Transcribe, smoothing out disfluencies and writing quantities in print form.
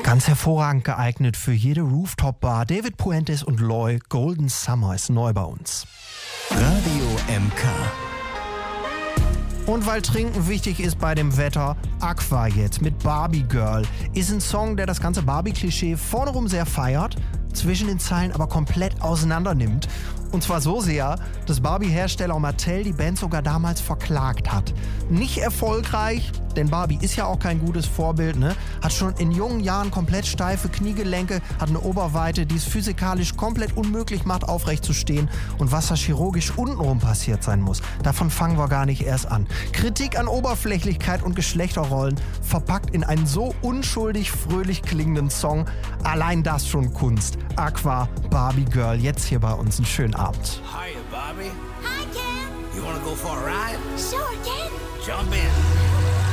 Ganz hervorragend geeignet für jede Rooftop-Bar. David Puentes und Loy, Golden Summer ist neu bei uns. Radio MK. Und weil Trinken wichtig ist bei dem Wetter, Aqua jetzt mit Barbie Girl ist ein Song, der das ganze Barbie-Klischee vorne rum sehr feiert, zwischen den Zeilen aber komplett auseinander nimmt. Und zwar so sehr, dass Barbie-Hersteller Mattel die Band sogar damals verklagt hat. Nicht erfolgreich, denn Barbie ist ja auch kein gutes Vorbild, ne? Hat schon in jungen Jahren komplett steife Kniegelenke, hat eine Oberweite, die es physikalisch komplett unmöglich macht, aufrecht zu stehen. Und was da chirurgisch untenrum passiert sein muss, davon fangen wir gar nicht erst an. Kritik an Oberflächlichkeit und Geschlechterrollen verpackt in einen so unschuldig fröhlich klingenden Song. Allein das schon Kunst. Aqua, Barbie Girl, jetzt hier bei uns. Einen schönen Abend. Hiya, Bobby. Hi, Ken. You wanna go for a ride? Sure, Ken. Jump in.